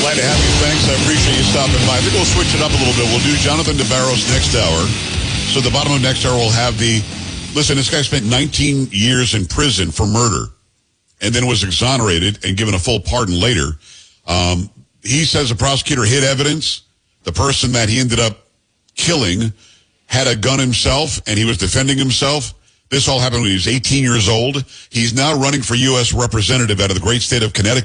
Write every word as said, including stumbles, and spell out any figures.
Glad to have you. Thanks. I appreciate you stopping by. I think we'll switch it up a little bit. We'll do Jonathan DeBarros next hour. So the bottom of next hour will have the, listen, this guy spent nineteen years in prison for murder and then was exonerated and given a full pardon later. Um, he says the prosecutor hid evidence. The person that he ended up killing had a gun himself, and he was defending himself. This all happened when he was eighteen years old. He's now running for U S representative out of the great state of Connecticut.